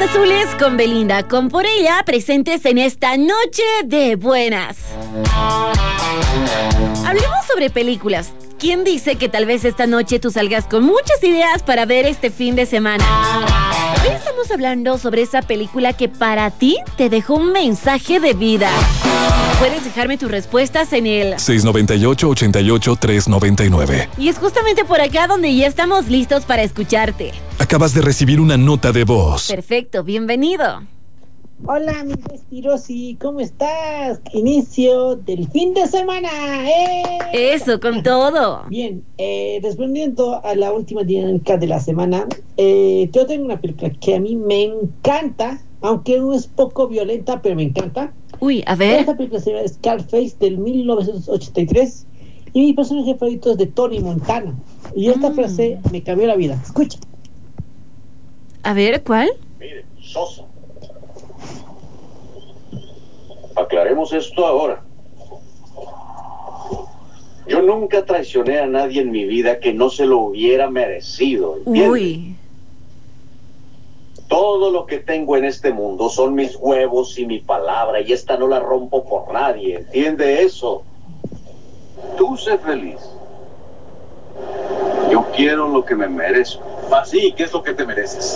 Azules con Belinda, con Por Ella, presentes en esta noche de buenas. Hablemos sobre películas. ¿Quién dice que tal vez esta noche tú salgas con muchas ideas para ver este fin de semana? Hoy estamos hablando sobre esa película que para ti te dejó un mensaje de vida. Puedes dejarme tus respuestas en el 698-88-399. Y es justamente por acá donde ya estamos listos para escucharte. Acabas de recibir una nota de voz. Perfecto, bienvenido. Hola, mi Pirosi, ¿cómo estás? Inicio del fin de semana. Eso, con todo. Bien, respondiendo a la última dinámica de la semana, yo tengo una película que a mí me encanta, aunque es poco violenta, pero me encanta. Uy, a ver. Esta película se llama Scarface del 1983 y mi personaje favorito es de Tony Montana. Y esta frase me cambió la vida. Escucha. A ver, ¿cuál? Mire, Sosa. Aclaremos esto ahora. Yo nunca traicioné a nadie en mi vida que no se lo hubiera merecido, ¿entiende? Uy. Todo lo que tengo en este mundo son mis huevos y mi palabra, y esta no la rompo por nadie, ¿entiende eso? Tú sé feliz. Yo quiero lo que me merezco. Así, ¿qué es lo que te mereces?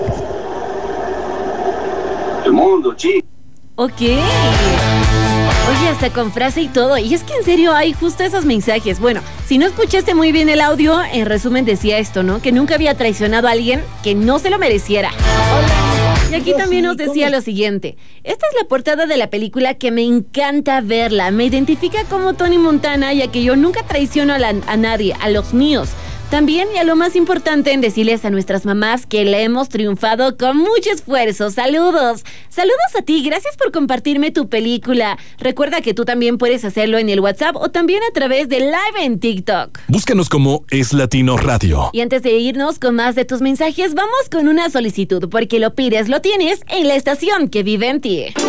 El mundo, chico. Ok. Oye, hasta con frase y todo. Y es que en serio hay justo esos mensajes. Bueno, si no escuchaste muy bien el audio, en resumen decía esto, ¿no? Que nunca había traicionado a alguien que no se lo mereciera. Y aquí también nos decía lo siguiente. Esta es la portada de la película que me encanta verla. Me identifica como Tony Montana, ya que yo nunca traiciono a nadie, a los míos. También, y a lo más importante, en decirles a nuestras mamás que le hemos triunfado con mucho esfuerzo. ¡Saludos! Saludos a ti, gracias por compartirme tu película. Recuerda que tú también puedes hacerlo en el WhatsApp o también a través de Live en TikTok. Búscanos como Es Latino Radio. Y antes de irnos con más de tus mensajes, vamos con una solicitud, porque lo pides, lo tienes en la estación que vive en ti.